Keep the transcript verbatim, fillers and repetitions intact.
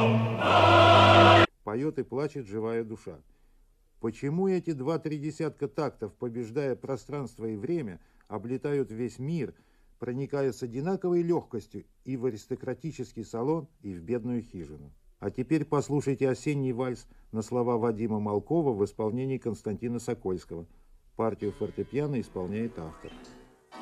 Поет и плачет живая душа. Почему эти два-три десятка тактов, побеждая пространство и время, облетают весь мир, проникая с одинаковой легкостью и в аристократический салон, и в бедную хижину? А теперь послушайте осенний вальс на слова Вадима Малкова в исполнении Константина Сокольского. Партию фортепиано исполняет автор.